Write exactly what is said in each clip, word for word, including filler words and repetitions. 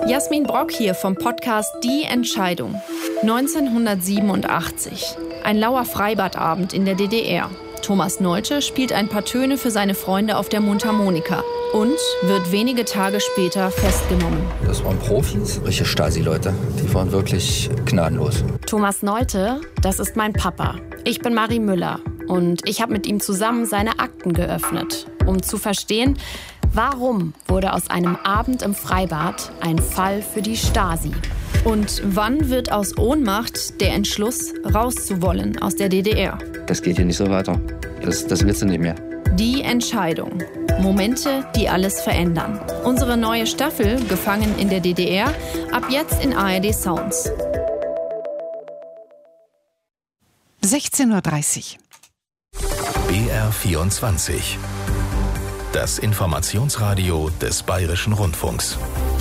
Jasmin Brock hier vom Podcast Die Entscheidung. neunzehnhundertsiebenundachtzig. Ein lauer Freibadabend in der D D R. Thomas Nolte spielt ein paar Töne für seine Freunde auf der Mundharmonika und wird wenige Tage später festgenommen. Das waren Profis, richtige Stasi-Leute. Die waren wirklich gnadenlos. Thomas Nolte, das ist mein Papa. Ich bin Marie Müller und ich habe mit ihm zusammen seine Akten geöffnet, um zu verstehen, warum wurde aus einem Abend im Freibad ein Fall für die Stasi? Und wann wird aus Ohnmacht der Entschluss, rauszuwollen aus der D D R? Das geht hier nicht so weiter. Das, das willst du nicht mehr. Die Entscheidung. Momente, die alles verändern. Unsere neue Staffel, Gefangen in der D D R, ab jetzt in A R D Sounds. sechzehn Uhr dreißig. B R vierundzwanzig. Das Informationsradio des Bayerischen Rundfunks.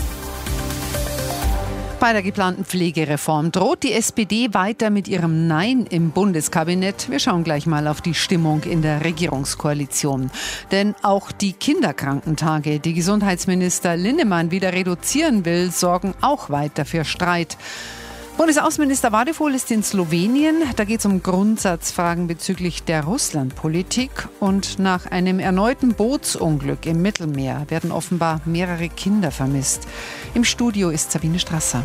Bei der geplanten Pflegereform droht die S P D weiter mit ihrem Nein im Bundeskabinett. Wir schauen gleich mal auf die Stimmung in der Regierungskoalition. Denn auch die Kinderkrankentage, die Gesundheitsminister Linnemann wieder reduzieren will, sorgen auch weiter für Streit. Bundesaußenminister Wadephol ist in Slowenien. Da geht es um Grundsatzfragen bezüglich der Russlandpolitik. Und nach einem erneuten Bootsunglück im Mittelmeer werden offenbar mehrere Kinder vermisst. Im Studio ist Sabine Strasser.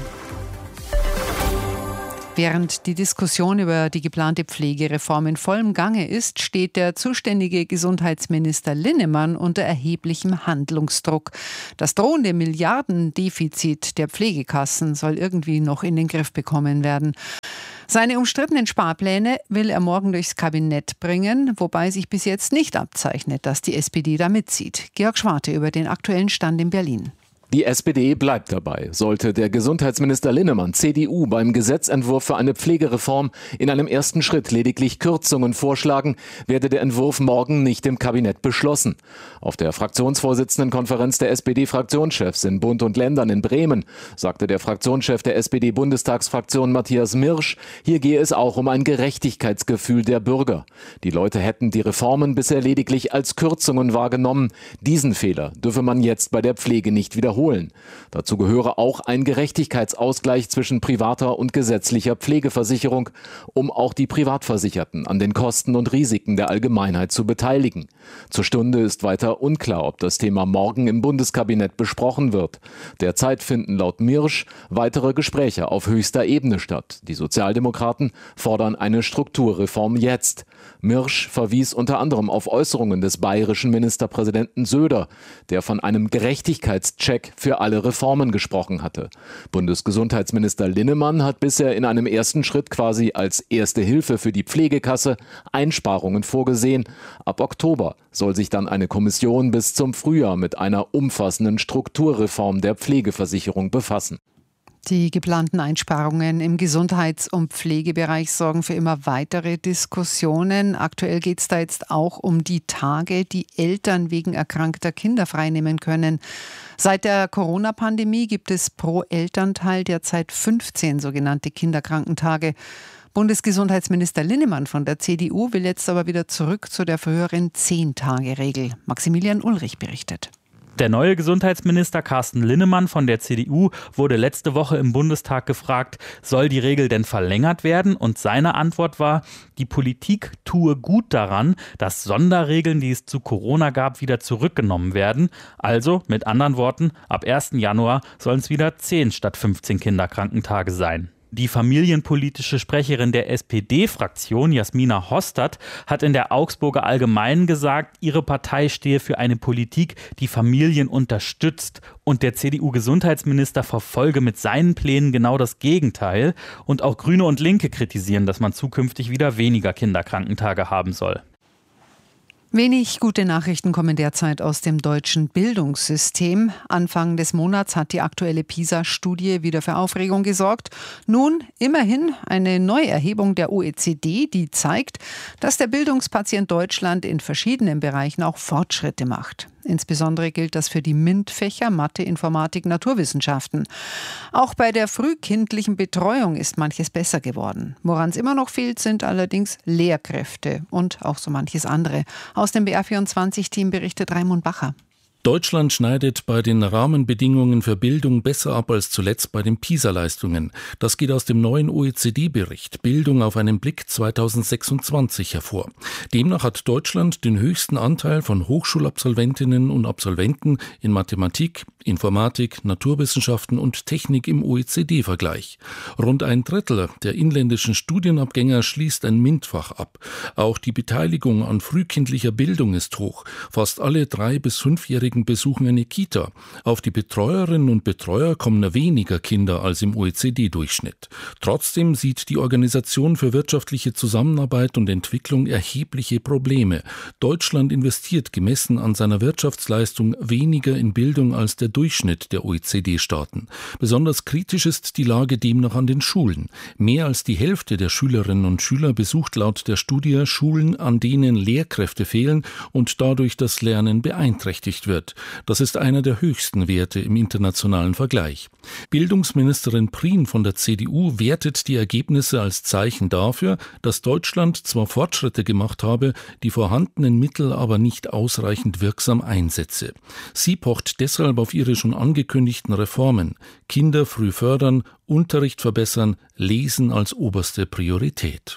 Während die Diskussion über die geplante Pflegereform in vollem Gange ist, steht der zuständige Gesundheitsminister Linnemann unter erheblichem Handlungsdruck. Das drohende Milliardendefizit der Pflegekassen soll irgendwie noch in den Griff bekommen werden. Seine umstrittenen Sparpläne will er morgen durchs Kabinett bringen, wobei sich bis jetzt nicht abzeichnet, dass die S P D da mitzieht. Georg Schwarte über den aktuellen Stand in Berlin. Die S P D bleibt dabei. Sollte der Gesundheitsminister Linnemann, C D U, beim Gesetzentwurf für eine Pflegereform in einem ersten Schritt lediglich Kürzungen vorschlagen, werde der Entwurf morgen nicht im Kabinett beschlossen. Auf der Fraktionsvorsitzendenkonferenz der S P D-Fraktionschefs in Bund und Ländern in Bremen sagte der Fraktionschef der S P D-Bundestagsfraktion Matthias Mirsch, hier gehe es auch um ein Gerechtigkeitsgefühl der Bürger. Die Leute hätten die Reformen bisher lediglich als Kürzungen wahrgenommen. Diesen Fehler dürfe man jetzt bei der Pflege nicht wiederholen. Dazu gehöre auch ein Gerechtigkeitsausgleich zwischen privater und gesetzlicher Pflegeversicherung, um auch die Privatversicherten an den Kosten und Risiken der Allgemeinheit zu beteiligen. Zur Stunde ist weiter unklar, ob das Thema morgen im Bundeskabinett besprochen wird. Derzeit finden laut Mirsch weitere Gespräche auf höchster Ebene statt. Die Sozialdemokraten fordern eine Strukturreform jetzt. Mirsch verwies unter anderem auf Äußerungen des bayerischen Ministerpräsidenten Söder, der von einem Gerechtigkeitscheck für alle Reformen gesprochen hatte. Bundesgesundheitsminister Linnemann hat bisher in einem ersten Schritt quasi als erste Hilfe für die Pflegekasse Einsparungen vorgesehen. Ab Oktober soll sich dann eine Kommission bis zum Frühjahr mit einer umfassenden Strukturreform der Pflegeversicherung befassen. Die geplanten Einsparungen im Gesundheits- und Pflegebereich sorgen für immer weitere Diskussionen. Aktuell geht es da jetzt auch um die Tage, die Eltern wegen erkrankter Kinder freinehmen können. Seit der Corona-Pandemie gibt es pro Elternteil derzeit fünfzehn sogenannte Kinderkrankentage. Bundesgesundheitsminister Linnemann von der C D U will jetzt aber wieder zurück zu der früheren zehn-Tage-Regel. Maximilian Ulrich berichtet. Der neue Gesundheitsminister Carsten Linnemann von der C D U wurde letzte Woche im Bundestag gefragt, soll die Regel denn verlängert werden? Und seine Antwort war, die Politik tue gut daran, dass Sonderregeln, die es zu Corona gab, wieder zurückgenommen werden. Also, mit anderen Worten, ab ersten Januar sollen es wieder zehn statt fünfzehn Kinderkrankentage sein. Die familienpolitische Sprecherin der S P D-Fraktion, Jasmina Hostert, hat in der Augsburger Allgemeinen gesagt, ihre Partei stehe für eine Politik, die Familien unterstützt. Und der C D U-Gesundheitsminister verfolge mit seinen Plänen genau das Gegenteil. Und auch Grüne und Linke kritisieren, dass man zukünftig wieder weniger Kinderkrankentage haben soll. Wenig gute Nachrichten kommen derzeit aus dem deutschen Bildungssystem. Anfang des Monats hat die aktuelle PISA-Studie wieder für Aufregung gesorgt. Nun immerhin eine Neuerhebung der O E C D, die zeigt, dass der Bildungspatient Deutschland in verschiedenen Bereichen auch Fortschritte macht. Insbesondere gilt das für die MINT-Fächer Mathe, Informatik, Naturwissenschaften. Auch bei der frühkindlichen Betreuung ist manches besser geworden. Woran es immer noch fehlt, sind allerdings Lehrkräfte und auch so manches andere. Aus dem B R vierundzwanzig-Team berichtet Raimund Bacher. Deutschland schneidet bei den Rahmenbedingungen für Bildung besser ab als zuletzt bei den PISA-Leistungen. Das geht aus dem neuen O E C D-Bericht Bildung auf einen Blick zweitausendsechsundzwanzig hervor. Demnach hat Deutschland den höchsten Anteil von Hochschulabsolventinnen und Absolventen in Mathematik, Informatik, Naturwissenschaften und Technik im O E C D-Vergleich. Rund ein Drittel der inländischen Studienabgänger schließt ein MINT-Fach ab. Auch die Beteiligung an frühkindlicher Bildung ist hoch. Fast alle drei- bis fünfjährigen besuchen eine Kita. Auf die Betreuerinnen und Betreuer kommen weniger Kinder als im O E C D-Durchschnitt. Trotzdem sieht die Organisation für wirtschaftliche Zusammenarbeit und Entwicklung erhebliche Probleme. Deutschland investiert gemessen an seiner Wirtschaftsleistung weniger in Bildung als der Durchschnitt der O E C D-Staaten. Besonders kritisch ist die Lage demnach an den Schulen. Mehr als die Hälfte der Schülerinnen und Schüler besucht laut der Studie Schulen, an denen Lehrkräfte fehlen und dadurch das Lernen beeinträchtigt wird. Das ist einer der höchsten Werte im internationalen Vergleich. Bildungsministerin Prien von der C D U wertet die Ergebnisse als Zeichen dafür, dass Deutschland zwar Fortschritte gemacht habe, die vorhandenen Mittel aber nicht ausreichend wirksam einsetze. Sie pocht deshalb auf ihre schon angekündigten Reformen. Kinder früh fördern, Unterricht verbessern, Lesen als oberste Priorität.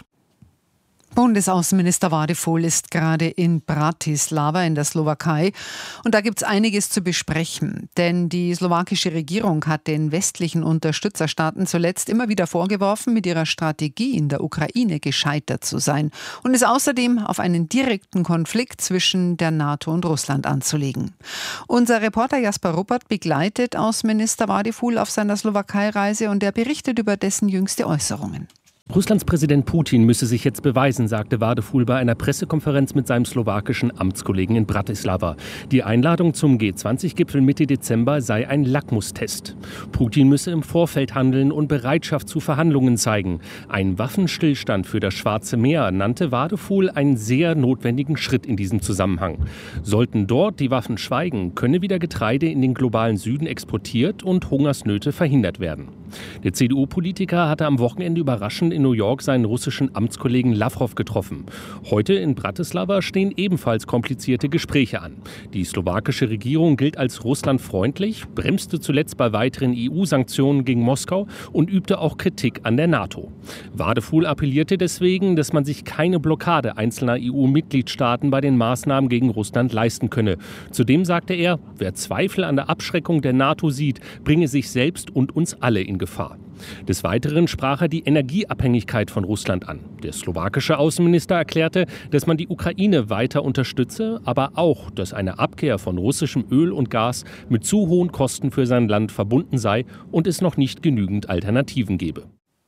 Bundesaußenminister Wadephul ist gerade in Bratislava in der Slowakei und da gibt es einiges zu besprechen, denn die slowakische Regierung hat den westlichen Unterstützerstaaten zuletzt immer wieder vorgeworfen, mit ihrer Strategie in der Ukraine gescheitert zu sein und es außerdem auf einen direkten Konflikt zwischen der NATO und Russland anzulegen. Unser Reporter Jasper Ruppert begleitet Außenminister Wadephul auf seiner Slowakei-Reise und er berichtet über dessen jüngste Äußerungen. Russlands Präsident Putin müsse sich jetzt beweisen, sagte Wadephul bei einer Pressekonferenz mit seinem slowakischen Amtskollegen in Bratislava. Die Einladung zum G zwanzig Gipfel Mitte Dezember sei ein Lackmustest. Putin müsse im Vorfeld handeln und Bereitschaft zu Verhandlungen zeigen. Ein Waffenstillstand für das Schwarze Meer nannte Wadephul einen sehr notwendigen Schritt in diesem Zusammenhang. Sollten dort die Waffen schweigen, könne wieder Getreide in den globalen Süden exportiert und Hungersnöte verhindert werden. Der C D U-Politiker hatte am Wochenende überraschend in New York seinen russischen Amtskollegen Lavrov getroffen. Heute in Bratislava stehen ebenfalls komplizierte Gespräche an. Die slowakische Regierung gilt als russlandfreundlich, bremste zuletzt bei weiteren E U-Sanktionen gegen Moskau und übte auch Kritik an der NATO. Wadephul appellierte deswegen, dass man sich keine Blockade einzelner E U-Mitgliedstaaten bei den Maßnahmen gegen Russland leisten könne. Zudem sagte er, wer Zweifel an der Abschreckung der NATO sieht, bringe sich selbst und uns alle in Gefahr. Des Weiteren sprach er die Energieabhängigkeit von Russland an. Der slowakische Außenminister erklärte, dass man die Ukraine weiter unterstütze, aber auch, dass eine Abkehr von russischem Öl und Gas mit zu hohen Kosten für sein Land verbunden sei und es noch nicht genügend Alternativen gebe.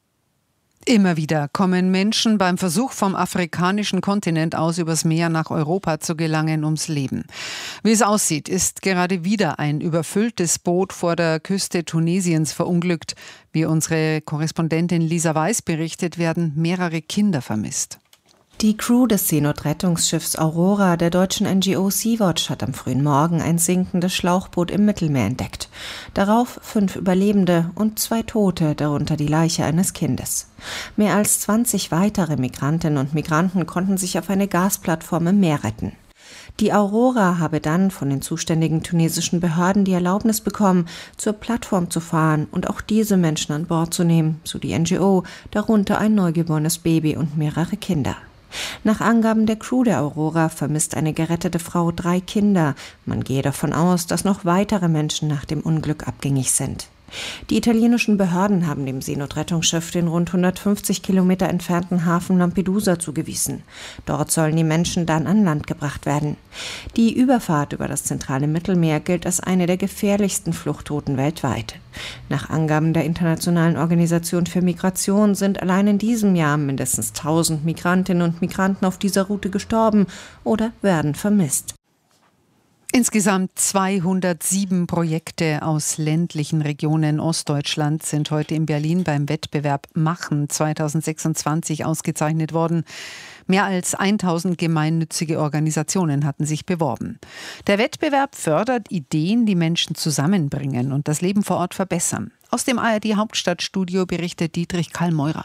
Immer wieder kommen Menschen beim Versuch, vom afrikanischen Kontinent aus übers Meer nach Europa zu gelangen, ums Leben. Wie es aussieht, ist gerade wieder ein überfülltes Boot vor der Küste Tunesiens verunglückt. Wie unsere Korrespondentin Lisa Weiß berichtet, werden mehrere Kinder vermisst. Die Crew des Seenotrettungsschiffs Aurora der deutschen N G O Sea-Watch hat am frühen Morgen ein sinkendes Schlauchboot im Mittelmeer entdeckt. Darauf fünf Überlebende und zwei Tote, darunter die Leiche eines Kindes. Mehr als zwanzig weitere Migrantinnen und Migranten konnten sich auf eine Gasplattform im Meer retten. Die Aurora habe dann von den zuständigen tunesischen Behörden die Erlaubnis bekommen, zur Plattform zu fahren und auch diese Menschen an Bord zu nehmen, so die N G O, darunter ein neugeborenes Baby und mehrere Kinder. Nach Angaben der Crew der Aurora vermisst eine gerettete Frau drei Kinder. Man gehe davon aus, dass noch weitere Menschen nach dem Unglück abgängig sind. Die italienischen Behörden haben dem Seenotrettungsschiff den rund hundertfünfzig Kilometer entfernten Hafen Lampedusa zugewiesen. Dort sollen die Menschen dann an Land gebracht werden. Die Überfahrt über das zentrale Mittelmeer gilt als eine der gefährlichsten Fluchtrouten weltweit. Nach Angaben der Internationalen Organisation für Migration sind allein in diesem Jahr mindestens tausend Migrantinnen und Migranten auf dieser Route gestorben oder werden vermisst. Insgesamt zweihundertsieben Projekte aus ländlichen Regionen Ostdeutschlands sind heute in Berlin beim Wettbewerb Machen zweitausendsechsundzwanzig ausgezeichnet worden. Mehr als tausend gemeinnützige Organisationen hatten sich beworben. Der Wettbewerb fördert Ideen, die Menschen zusammenbringen und das Leben vor Ort verbessern. Aus dem A R D Hauptstadtstudio berichtet Dietrich Karl Meurer.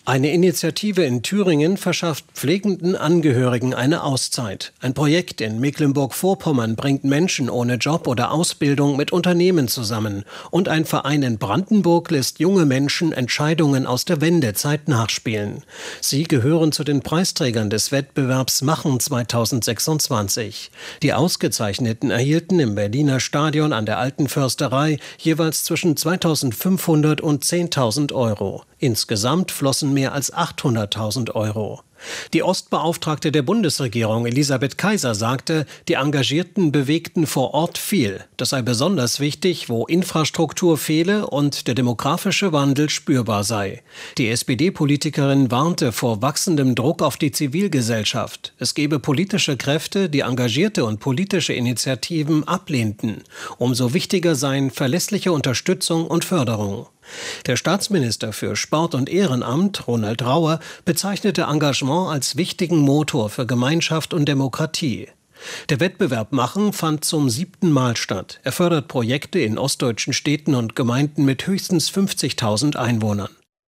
Eine Initiative in Thüringen verschafft pflegenden Angehörigen eine Auszeit. Ein Projekt in Mecklenburg-Vorpommern bringt Menschen ohne Job oder Ausbildung mit Unternehmen zusammen. Und ein Verein in Brandenburg lässt junge Menschen Entscheidungen aus der Wendezeit nachspielen. Sie gehören zu den Preisträgern des Wettbewerbs Machen zweitausendsechsundzwanzig. Die Ausgezeichneten erhielten im Berliner Stadion an der Alten Försterei jeweils zwischen zweitausendfünfhundert und zehntausend Euro. Insgesamt flossen mehr als achthunderttausend Euro. Die Ostbeauftragte der Bundesregierung Elisabeth Kaiser sagte, die Engagierten bewegten vor Ort viel. Das sei besonders wichtig, wo Infrastruktur fehle und der demografische Wandel spürbar sei. Die S P D-Politikerin warnte vor wachsendem Druck auf die Zivilgesellschaft. Es gebe politische Kräfte, die engagierte und politische Initiativen ablehnten. Umso wichtiger seien verlässliche Unterstützung und Förderung. Der Staatsminister für Sport und Ehrenamt, Ronald Rauer, bezeichnete Engagement als wichtigen Motor für Gemeinschaft und Demokratie. Der Wettbewerb Machen fand zum siebten Mal statt. Er fördert Projekte in ostdeutschen Städten und Gemeinden mit höchstens fünfzigtausend Einwohnern.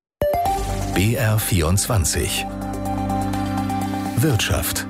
B R vierundzwanzig Wirtschaft.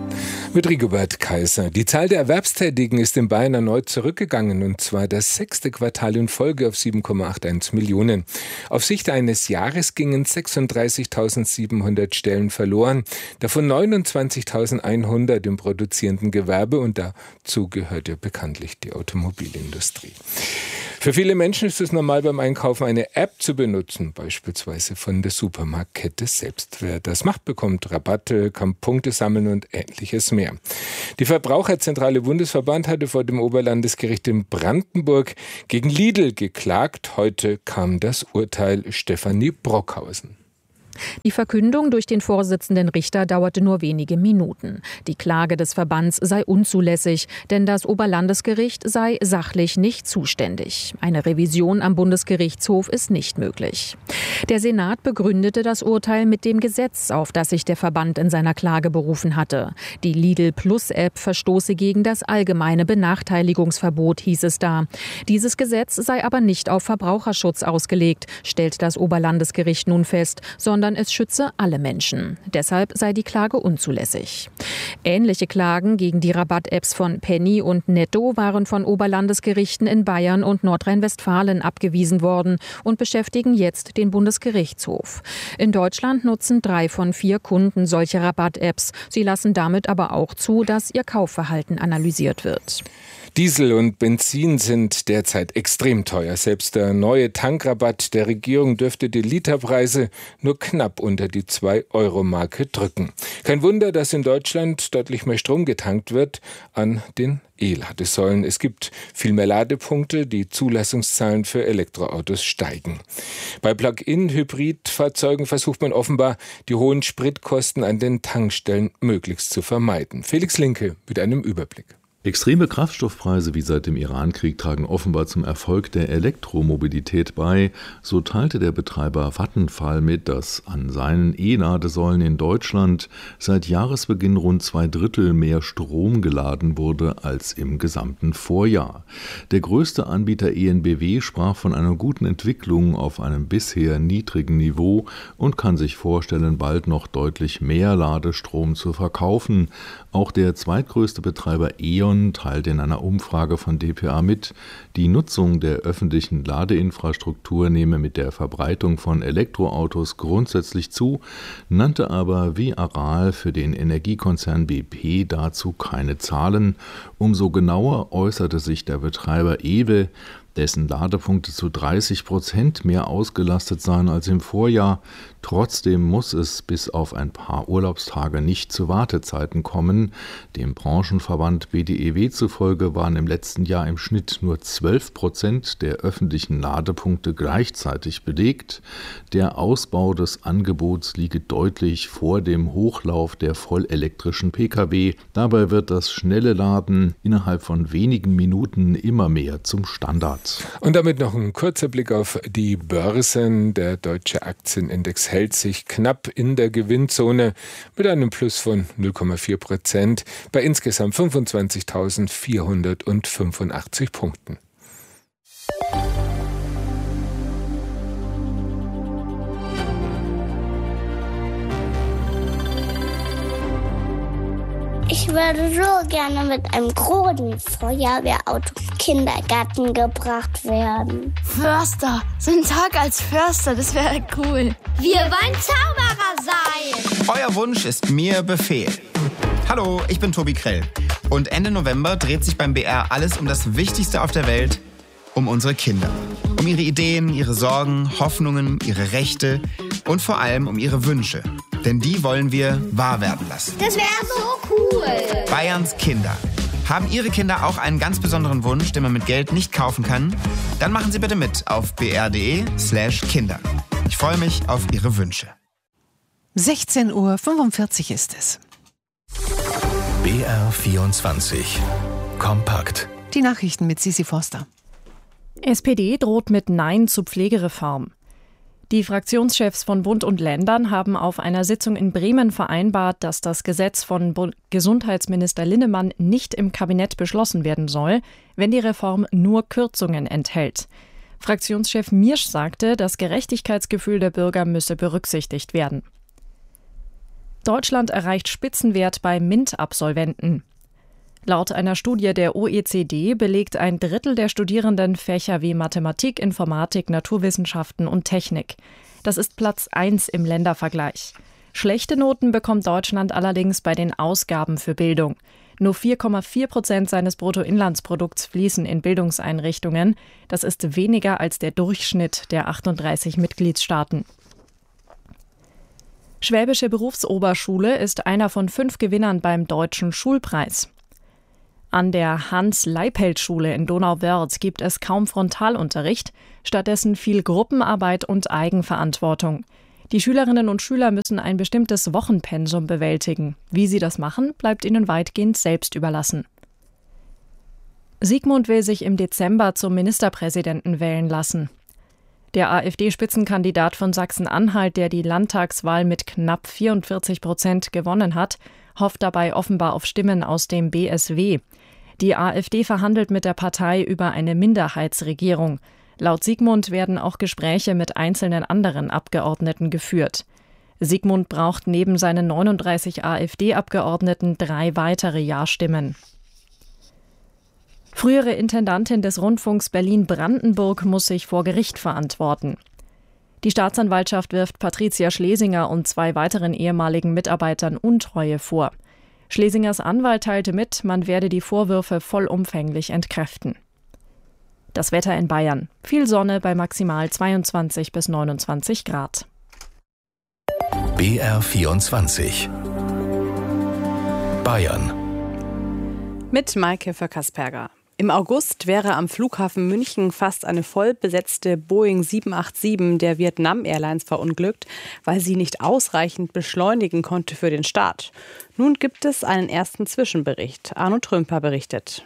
Mit Rigobert Kaiser. Die Zahl der Erwerbstätigen ist in Bayern erneut zurückgegangen, und zwar das sechste Quartal in Folge auf sieben Komma einundachtzig Millionen. Auf Sicht eines Jahres gingen sechsunddreißigtausendsiebenhundert Stellen verloren, davon neunundzwanzigtausendeinhundert im produzierenden Gewerbe, und dazu gehört ja bekanntlich die Automobilindustrie. Für viele Menschen ist es normal, beim Einkaufen eine App zu benutzen, beispielsweise von der Supermarktkette selbst. Wer das macht, bekommt Rabatte, kann Punkte sammeln und ähnliches mehr. Die Verbraucherzentrale Bundesverband hatte vor dem Oberlandesgericht in Brandenburg gegen Lidl geklagt. Heute kam das Urteil. Stefanie Brockhausen. Die Verkündung durch den Vorsitzenden Richter dauerte nur wenige Minuten. Die Klage des Verbands sei unzulässig, denn das Oberlandesgericht sei sachlich nicht zuständig. Eine Revision am Bundesgerichtshof ist nicht möglich. Der Senat begründete das Urteil mit dem Gesetz, auf das sich der Verband in seiner Klage berufen hatte. Die Lidl-Plus-App verstoße gegen das allgemeine Benachteiligungsverbot, hieß es da. Dieses Gesetz sei aber nicht auf Verbraucherschutz ausgelegt, stellt das Oberlandesgericht nun fest, sondern sondern es schütze alle Menschen. Deshalb sei die Klage unzulässig. Ähnliche Klagen gegen die Rabatt-Apps von Penny und Netto waren von Oberlandesgerichten in Bayern und Nordrhein-Westfalen abgewiesen worden und beschäftigen jetzt den Bundesgerichtshof. In Deutschland nutzen drei von vier Kunden solche Rabatt-Apps. Sie lassen damit aber auch zu, dass ihr Kaufverhalten analysiert wird. Diesel und Benzin sind derzeit extrem teuer. Selbst der neue Tankrabatt der Regierung dürfte die Literpreise nur knapp unter die zwei Euro Marke drücken. Kein Wunder, dass in Deutschland deutlich mehr Strom getankt wird an den E-Ladesäulen. Es gibt viel mehr Ladepunkte, die Zulassungszahlen für Elektroautos steigen. Bei Plug-in-Hybridfahrzeugen versucht man offenbar, die hohen Spritkosten an den Tankstellen möglichst zu vermeiden. Felix Linke mit einem Überblick. Extreme Kraftstoffpreise wie seit dem Irankrieg tragen offenbar zum Erfolg der Elektromobilität bei. So teilte der Betreiber Vattenfall mit, dass an seinen E-Ladesäulen in Deutschland seit Jahresbeginn rund zwei Drittel mehr Strom geladen wurde als im gesamten Vorjahr. Der größte Anbieter E N B W sprach von einer guten Entwicklung auf einem bisher niedrigen Niveau und kann sich vorstellen, bald noch deutlich mehr Ladestrom zu verkaufen. Auch der zweitgrößte Betreiber E.ON teilt in einer Umfrage von d p a mit, die Nutzung der öffentlichen Ladeinfrastruktur nehme mit der Verbreitung von Elektroautos grundsätzlich zu, nannte aber wie Aral für den Energiekonzern B P dazu keine Zahlen. Umso genauer äußerte sich der Betreiber E W E, dessen Ladepunkte zu dreißig Prozent mehr ausgelastet seien als im Vorjahr. Trotzdem muss es bis auf ein paar Urlaubstage nicht zu Wartezeiten kommen. Dem Branchenverband B D E W zufolge waren im letzten Jahr im Schnitt nur zwölf Prozent der öffentlichen Ladepunkte gleichzeitig belegt. Der Ausbau des Angebots liege deutlich vor dem Hochlauf der vollelektrischen Pkw. Dabei wird das schnelle Laden innerhalb von wenigen Minuten immer mehr zum Standard. Und damit noch ein kurzer Blick auf die Börsen. Der deutsche Aktienindex hält sich knapp in der Gewinnzone mit einem Plus von null Komma vier Prozent bei insgesamt fünfundzwanzigtausendvierhundertfünfundachtzig Punkten. würde so gerne mit einem großen Feuerwehrauto im Kindergarten gebracht werden. Förster, so ein Tag als Förster, das wäre cool. Wir wollen Zauberer sein. Euer Wunsch ist mir Befehl. Hallo, ich bin Tobi Krell. Und Ende November dreht sich beim B R alles um das Wichtigste auf der Welt, um unsere Kinder. Um ihre Ideen, ihre Sorgen, Hoffnungen, ihre Rechte und vor allem um ihre Wünsche. Denn die wollen wir wahr werden lassen. Das wäre so cool. Bayerns Kinder. Haben Ihre Kinder auch einen ganz besonderen Wunsch, den man mit Geld nicht kaufen kann? Dann machen Sie bitte mit auf b r punkt d e slash kinder. Ich freue mich auf Ihre Wünsche. sechzehn Uhr fünfundvierzig ist es. B R vierundzwanzig. Kompakt. Die Nachrichten mit Sisi Forster. S P D droht mit Nein zu Pflegereform. Die Fraktionschefs von Bund und Ländern haben auf einer Sitzung in Bremen vereinbart, dass das Gesetz von Gesundheitsminister Linnemann nicht im Kabinett beschlossen werden soll, wenn die Reform nur Kürzungen enthält. Fraktionschef Miersch sagte, das Gerechtigkeitsgefühl der Bürger müsse berücksichtigt werden. Deutschland erreicht Spitzenwert bei MINT-Absolventen. Laut einer Studie der O E C D belegt ein Drittel der Studierenden Fächer wie Mathematik, Informatik, Naturwissenschaften und Technik. Das ist Platz eins im Ländervergleich. Schlechte Noten bekommt Deutschland allerdings bei den Ausgaben für Bildung. Nur vier Komma vier Prozent seines Bruttoinlandsprodukts fließen in Bildungseinrichtungen. Das ist weniger als der Durchschnitt der achtunddreißig Mitgliedstaaten. Schwäbische Berufsoberschule ist einer von fünf Gewinnern beim Deutschen Schulpreis. An der Hans-Leiphelt-Schule in Donauwörth gibt es kaum Frontalunterricht, stattdessen viel Gruppenarbeit und Eigenverantwortung. Die Schülerinnen und Schüler müssen ein bestimmtes Wochenpensum bewältigen. Wie sie das machen, bleibt ihnen weitgehend selbst überlassen. Sigmund will sich im Dezember zum Ministerpräsidenten wählen lassen. Der AfD-Spitzenkandidat von Sachsen-Anhalt, der die Landtagswahl mit knapp vierundvierzig Prozent gewonnen hat, hofft dabei offenbar auf Stimmen aus dem B S W. Die AfD verhandelt mit der Partei über eine Minderheitsregierung. Laut Sigmund werden auch Gespräche mit einzelnen anderen Abgeordneten geführt. Sigmund braucht neben seinen neununddreißig AfD-Abgeordneten drei weitere Ja-Stimmen. Frühere Intendantin des Rundfunks Berlin-Brandenburg muss sich vor Gericht verantworten. Die Staatsanwaltschaft wirft Patricia Schlesinger und zwei weiteren ehemaligen Mitarbeitern Untreue vor. Schlesingers Anwalt teilte mit, man werde die Vorwürfe vollumfänglich entkräften. Das Wetter in Bayern. Viel Sonne bei maximal zweiundzwanzig bis neunundzwanzig Grad. B R vierundzwanzig. Bayern. Mit Maike Kasperger. Im August wäre am Flughafen München fast eine voll besetzte Boeing sieben acht sieben der Vietnam Airlines verunglückt, weil sie nicht ausreichend beschleunigen konnte für den Start. Nun gibt es einen ersten Zwischenbericht. Arno Trümper berichtet.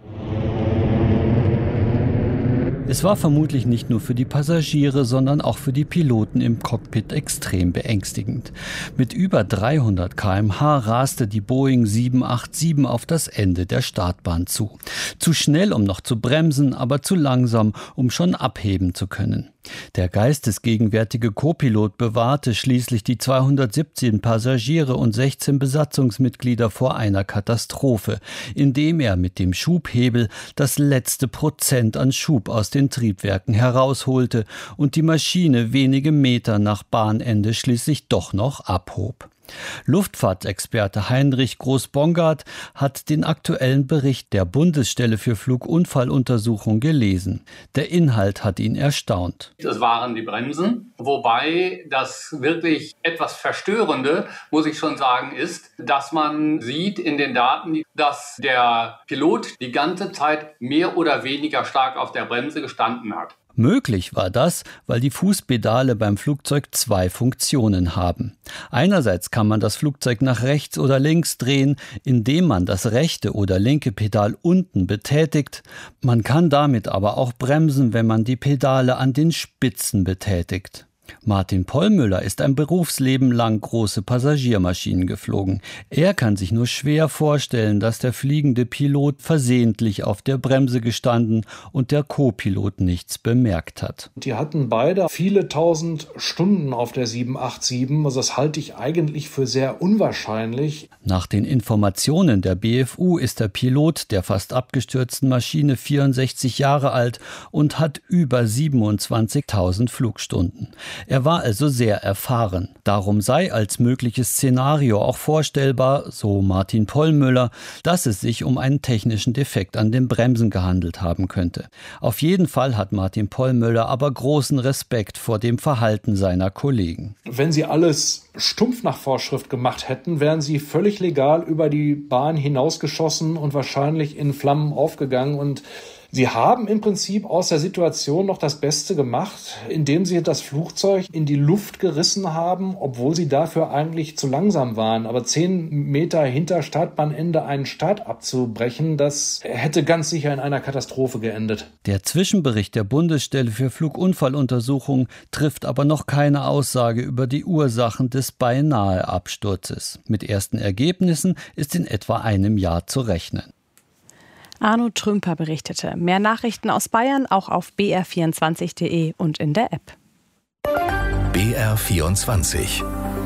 Es war vermutlich nicht nur für die Passagiere, sondern auch für die Piloten im Cockpit extrem beängstigend. Mit über dreihundert Kilometer pro Stunde raste die Boeing sieben acht sieben auf das Ende der Startbahn zu. Zu schnell, um noch zu bremsen, aber zu langsam, um schon abheben zu können. Der geistesgegenwärtige Co-Pilot bewahrte schließlich die zweihundertsiebzehn Passagiere und sechzehn Besatzungsmitglieder vor einer Katastrophe, indem er mit dem Schubhebel das letzte Prozent an Schub aus den Triebwerken herausholte und die Maschine wenige Meter nach Bahnende schließlich doch noch abhob. Luftfahrtexperte Heinrich Groß-Bongard hat den aktuellen Bericht der Bundesstelle für Flugunfalluntersuchung gelesen. Der Inhalt hat ihn erstaunt. Das waren die Bremsen, wobei das wirklich etwas Verstörende, muss ich schon sagen, ist, dass man sieht in den Daten, dass der Pilot die ganze Zeit mehr oder weniger stark auf der Bremse gestanden hat. Möglich war das, weil die Fußpedale beim Flugzeug zwei Funktionen haben. Einerseits kann man das Flugzeug nach rechts oder links drehen, indem man das rechte oder linke Pedal unten betätigt. Man kann damit aber auch bremsen, wenn man die Pedale an den Spitzen betätigt. Martin Pollmüller ist ein Berufsleben lang große Passagiermaschinen geflogen. Er kann sich nur schwer vorstellen, dass der fliegende Pilot versehentlich auf der Bremse gestanden und der Co-Pilot nichts bemerkt hat. Die hatten beide viele tausend Stunden auf der sieben acht sieben. Also das halte ich eigentlich für sehr unwahrscheinlich. Nach den Informationen der B F U ist der Pilot der fast abgestürzten Maschine vierundsechzig Jahre alt und hat über siebenundzwanzigtausend Flugstunden. Er war also sehr erfahren. Darum sei als mögliches Szenario auch vorstellbar, so Martin Pollmüller, dass es sich um einen technischen Defekt an den Bremsen gehandelt haben könnte. Auf jeden Fall hat Martin Pollmüller aber großen Respekt vor dem Verhalten seiner Kollegen. Wenn sie alles stumpf nach Vorschrift gemacht hätten, wären sie völlig legal über die Bahn hinausgeschossen und wahrscheinlich in Flammen aufgegangen. Und sie haben im Prinzip aus der Situation noch das Beste gemacht, indem sie das Flugzeug in die Luft gerissen haben, obwohl sie dafür eigentlich zu langsam waren. Aber zehn Meter hinter Startbahnende einen Start abzubrechen, das hätte ganz sicher in einer Katastrophe geendet. Der Zwischenbericht der Bundesstelle für Flugunfalluntersuchung trifft aber noch keine Aussage über die Ursachen des beinahe Absturzes. Mit ersten Ergebnissen ist in etwa einem Jahr zu rechnen. Arno Trümper berichtete. Mehr Nachrichten aus Bayern auch auf b r vierundzwanzig punkt d e und in der App. B R vierundzwanzig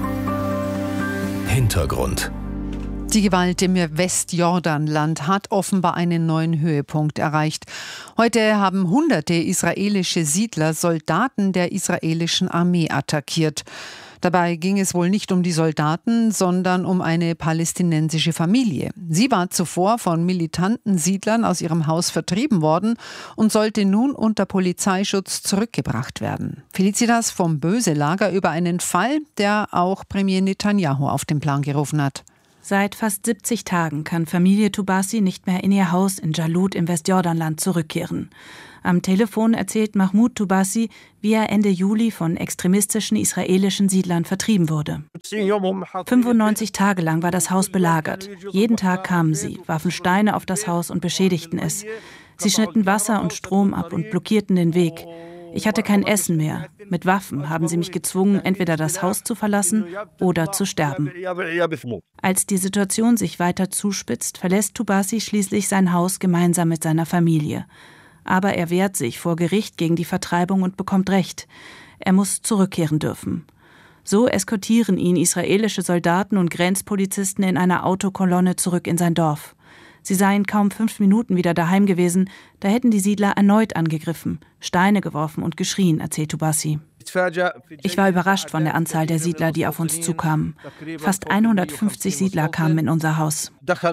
Hintergrund. Die Gewalt im Westjordanland hat offenbar einen neuen Höhepunkt erreicht. Heute haben hunderte israelische Siedler Soldaten der israelischen Armee attackiert. Dabei ging es wohl nicht um die Soldaten, sondern um eine palästinensische Familie. Sie war zuvor von militanten Siedlern aus ihrem Haus vertrieben worden und sollte nun unter Polizeischutz zurückgebracht werden. Felicitas vom Böse-Lager über einen Fall, der auch Premier Netanyahu auf den Plan gerufen hat. Seit fast siebzig Tagen kann Familie Toubasi nicht mehr in ihr Haus in Jalut im Westjordanland zurückkehren. Am Telefon erzählt Mahmoud Toubasi, wie er Ende Juli von extremistischen israelischen Siedlern vertrieben wurde. fünfundneunzig Tage lang war das Haus belagert. Jeden Tag kamen sie, warfen Steine auf das Haus und beschädigten es. Sie schnitten Wasser und Strom ab und blockierten den Weg. Ich hatte kein Essen mehr. Mit Waffen haben sie mich gezwungen, entweder das Haus zu verlassen oder zu sterben. Als die Situation sich weiter zuspitzt, verlässt Toubasi schließlich sein Haus gemeinsam mit seiner Familie. Aber er wehrt sich vor Gericht gegen die Vertreibung und bekommt Recht. Er muss zurückkehren dürfen. So eskortieren ihn israelische Soldaten und Grenzpolizisten in einer Autokolonne zurück in sein Dorf. Sie seien kaum fünf Minuten wieder daheim gewesen, da hätten die Siedler erneut angegriffen, Steine geworfen und geschrien, erzählt Toubasi. Ich war überrascht von der Anzahl der Siedler, die auf uns zukamen. Fast hundertfünfzig Siedler kamen in unser Haus.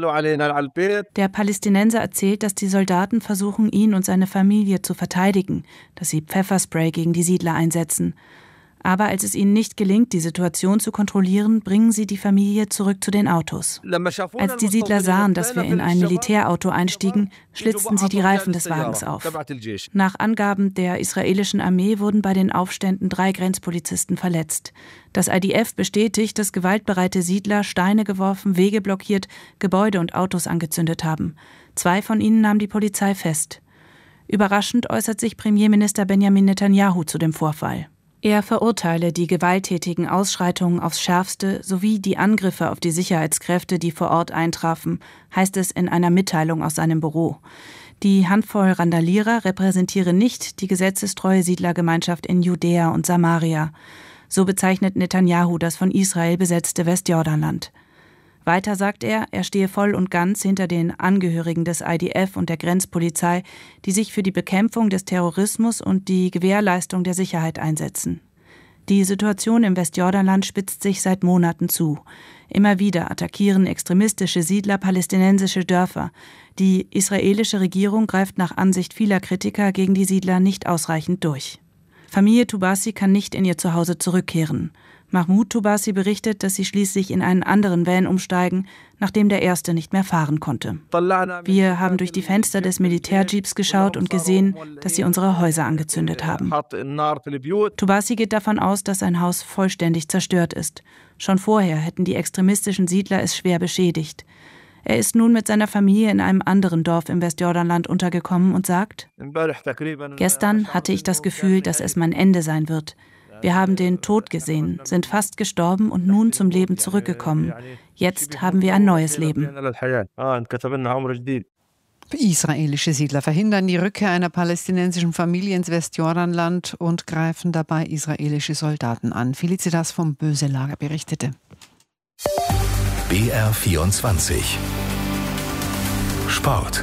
Der Palästinenser erzählt, dass die Soldaten versuchen, ihn und seine Familie zu verteidigen, dass sie Pfefferspray gegen die Siedler einsetzen. Aber als es ihnen nicht gelingt, die Situation zu kontrollieren, bringen sie die Familie zurück zu den Autos. Als die Siedler sahen, dass wir in ein Militärauto einstiegen, schlitzten sie die Reifen des Wagens auf. Nach Angaben der israelischen Armee wurden bei den Aufständen drei Grenzpolizisten verletzt. Das I D F bestätigt, dass gewaltbereite Siedler Steine geworfen, Wege blockiert, Gebäude und Autos angezündet haben. Zwei von ihnen nahm die Polizei fest. Überraschend äußert sich Premierminister Benjamin Netanyahu zu dem Vorfall. Er verurteile die gewalttätigen Ausschreitungen aufs Schärfste sowie die Angriffe auf die Sicherheitskräfte, die vor Ort eintrafen, heißt es in einer Mitteilung aus seinem Büro. Die Handvoll Randalierer repräsentiere nicht die gesetzestreue Siedlergemeinschaft in Judäa und Samaria. So bezeichnet Netanyahu das von Israel besetzte Westjordanland. Weiter sagt er, er stehe voll und ganz hinter den Angehörigen des I D F und der Grenzpolizei, die sich für die Bekämpfung des Terrorismus und die Gewährleistung der Sicherheit einsetzen. Die Situation im Westjordanland spitzt sich seit Monaten zu. Immer wieder attackieren extremistische Siedler palästinensische Dörfer. Die israelische Regierung greift nach Ansicht vieler Kritiker gegen die Siedler nicht ausreichend durch. Familie Toubasi kann nicht in ihr Zuhause zurückkehren. Mahmoud Toubasi berichtet, dass sie schließlich in einen anderen Van umsteigen, nachdem der erste nicht mehr fahren konnte. Wir haben durch die Fenster des Militärjeeps geschaut und gesehen, dass sie unsere Häuser angezündet haben. Toubasi geht davon aus, dass sein Haus vollständig zerstört ist. Schon vorher hätten die extremistischen Siedler es schwer beschädigt. Er ist nun mit seiner Familie in einem anderen Dorf im Westjordanland untergekommen und sagt: Gestern hatte ich das Gefühl, dass es mein Ende sein wird. Wir haben den Tod gesehen, sind fast gestorben und nun zum Leben zurückgekommen. Jetzt haben wir ein neues Leben. Israelische Siedler verhindern die Rückkehr einer palästinensischen Familie ins Westjordanland und greifen dabei israelische Soldaten an. Felicitas vom Böselager berichtete. B R vierundzwanzig Sport.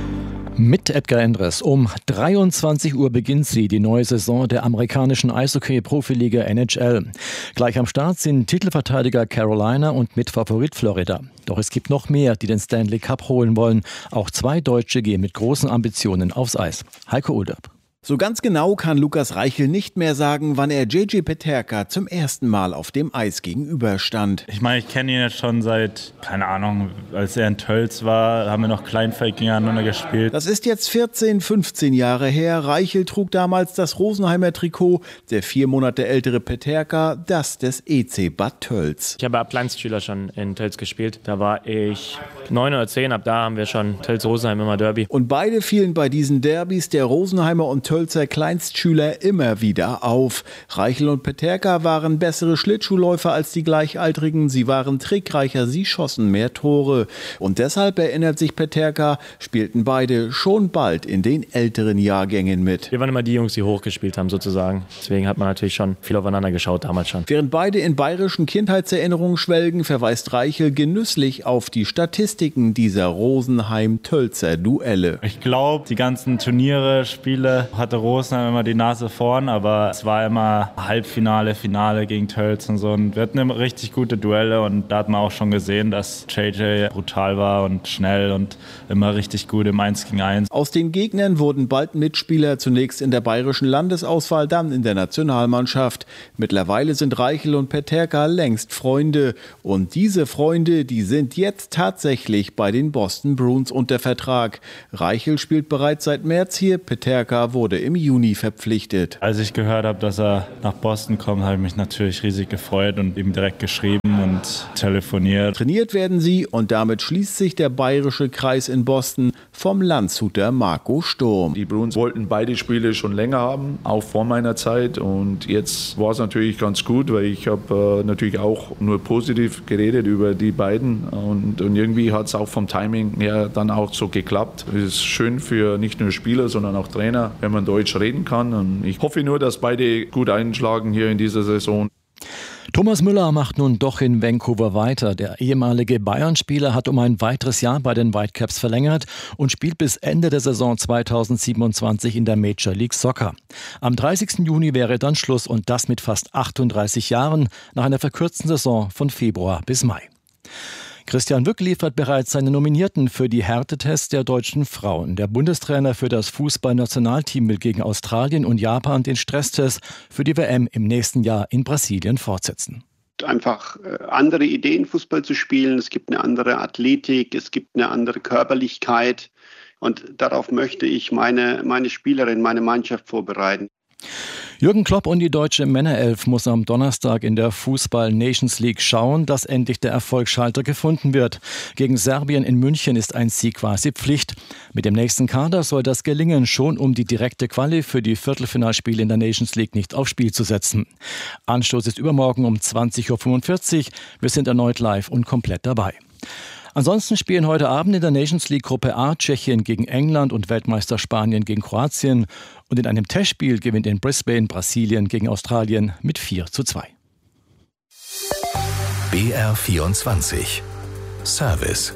Mit Edgar Endres. Um dreiundzwanzig Uhr beginnt sie, die neue Saison der amerikanischen Eishockey-Profiliga N H L. Gleich am Start sind Titelverteidiger Carolina und Mitfavorit Florida. Doch es gibt noch mehr, die den Stanley Cup holen wollen. Auch zwei Deutsche gehen mit großen Ambitionen aufs Eis. Heiko Olderb. So ganz genau kann Lukas Reichel nicht mehr sagen, wann er J J Peterka zum ersten Mal auf dem Eis gegenüberstand. Ich meine, ich kenne ihn jetzt schon seit, keine Ahnung, als er in Tölz war, haben wir noch Kleinfeld gegeneinander gespielt. Das ist jetzt vierzehn, fünfzehn Jahre her. Reichel trug damals das Rosenheimer Trikot, der vier Monate ältere Peterka das des E C Bad Tölz. Ich habe ab Kleinstschüler schon in Tölz gespielt. Da war ich neun oder zehn, ab da haben wir schon Tölz-Rosenheim immer Derby. Und beide fielen bei diesen Derbys der Rosenheimer und Tölzer Kleinstschüler immer wieder auf. Reichel und Peterka waren bessere Schlittschuhläufer als die Gleichaltrigen. Sie waren trickreicher, sie schossen mehr Tore. Und deshalb, erinnert sich Peterka, spielten beide schon bald in den älteren Jahrgängen mit. Wir waren immer die Jungs, die hochgespielt haben sozusagen. Deswegen hat man natürlich schon viel aufeinander geschaut damals schon. Während beide in bayerischen Kindheitserinnerungen schwelgen, verweist Reichel genüsslich auf die Statistiken dieser Rosenheim-Tölzer Duelle. Ich glaube, die ganzen Turniere, Spiele hatte Rosenheim immer die Nase vorn, aber es war immer Halbfinale, Finale gegen Tölz und so. Und wir hatten immer richtig gute Duelle und da hat man auch schon gesehen, dass J J brutal war und schnell und immer richtig gut im eins gegen eins. Aus den Gegnern wurden bald Mitspieler, zunächst in der bayerischen Landesauswahl, dann in der Nationalmannschaft. Mittlerweile sind Reichel und Peterka längst Freunde. Und diese Freunde, die sind jetzt tatsächlich bei den Boston Bruins unter Vertrag. Reichel spielt bereits seit März hier, Peterka wurde im Juni verpflichtet. Als ich gehört habe, dass er nach Boston kommt, habe ich mich natürlich riesig gefreut und ihm direkt geschrieben und telefoniert. Trainiert werden sie und damit schließt sich der bayerische Kreis in Boston vom Landshuter Marco Sturm. Die Bruins wollten beide Spiele schon länger haben, auch vor meiner Zeit, und jetzt war es natürlich ganz gut, weil ich habe äh, natürlich auch nur positiv geredet über die beiden und, und irgendwie hat es auch vom Timing her dann auch so geklappt. Es ist schön für nicht nur Spieler, sondern auch Trainer, wenn man Deutsch reden kann. Und ich hoffe nur, dass beide gut einschlagen hier in dieser Saison. Thomas Müller macht nun doch in Vancouver weiter. Der ehemalige Bayern-Spieler hat um ein weiteres Jahr bei den Whitecaps verlängert und spielt bis Ende der Saison zweitausendsiebenundzwanzig in der Major League Soccer. Am dreißigsten Juni wäre dann Schluss und das mit fast achtunddreißig Jahren nach einer verkürzten Saison von Februar bis Mai. Christian Wück liefert bereits seine Nominierten für die Härtetests der deutschen Frauen. Der Bundestrainer für das Fußballnationalteam will gegen Australien und Japan den Stresstest für die W M im nächsten Jahr in Brasilien fortsetzen. Einfach andere Ideen, Fußball zu spielen. Es gibt eine andere Athletik, es gibt eine andere Körperlichkeit. Und darauf möchte ich meine, meine Spielerin, meine Mannschaft vorbereiten. Jürgen Klopp und die deutsche Männerelf muss am Donnerstag in der Fußball-Nations League schauen, dass endlich der Erfolgsschalter gefunden wird. Gegen Serbien in München ist ein Sieg quasi Pflicht. Mit dem nächsten Kader soll das gelingen, schon um die direkte Quali für die Viertelfinalspiele in der Nations League nicht aufs Spiel zu setzen. Anstoß ist übermorgen um zwanzig Uhr fünfundvierzig. Wir sind erneut live und komplett dabei. Ansonsten spielen heute Abend in der Nations League Gruppe A Tschechien gegen England und Weltmeister Spanien gegen Kroatien. Und in einem Testspiel gewinnt in Brisbane Brasilien gegen Australien mit vier zu zwei. B R vierundzwanzig Service.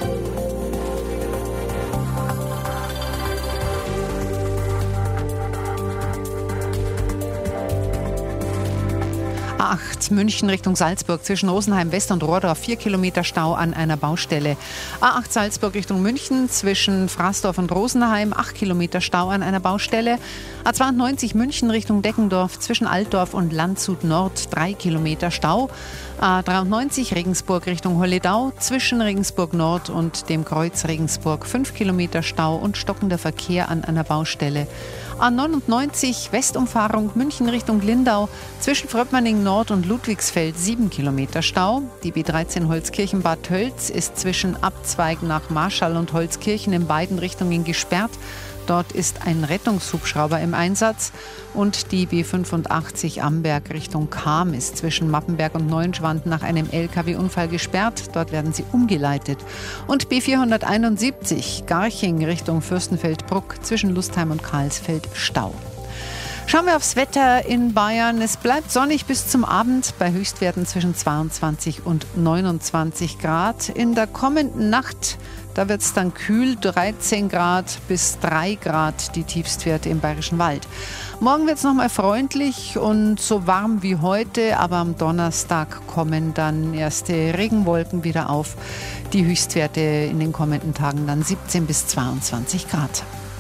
A acht München Richtung Salzburg zwischen Rosenheim West und Rohrdorf vier Kilometer Stau an einer Baustelle. A acht Salzburg Richtung München zwischen Fraßdorf und Rosenheim acht Kilometer Stau an einer Baustelle. A zweiundneunzig München Richtung Deckendorf zwischen Altdorf und Landshut Nord drei Kilometer Stau. A dreiundneunzig Regensburg Richtung Holledau zwischen Regensburg Nord und dem Kreuz Regensburg fünf Kilometer Stau und stockender Verkehr an einer Baustelle. A neunundneunzig Westumfahrung München Richtung Lindau zwischen Fröppmanning Nord und Ludwigsfeld sieben Kilometer Stau. Die B dreizehn Holzkirchen Bad Tölz ist zwischen Abzweigen nach Marschall und Holzkirchen in beiden Richtungen gesperrt. Dort ist ein Rettungshubschrauber im Einsatz. Und die B fünfundachtzig Amberg Richtung Cham ist zwischen Mappenberg und Neuenschwand nach einem L K W-Unfall gesperrt. Dort werden sie umgeleitet. Und B vierhunderteinundsiebzig Garching Richtung Fürstenfeldbruck zwischen Lustheim und Karlsfeld Stau. Schauen wir aufs Wetter in Bayern. Es bleibt sonnig bis zum Abend bei Höchstwerten zwischen zweiundzwanzig und neunundzwanzig Grad. In der kommenden Nacht, da wird es dann kühl, dreizehn Grad bis drei Grad die Tiefstwerte im Bayerischen Wald. Morgen wird es nochmal freundlich und so warm wie heute, aber am Donnerstag kommen dann erste Regenwolken wieder auf. Die Höchstwerte in den kommenden Tagen dann siebzehn bis zweiundzwanzig Grad.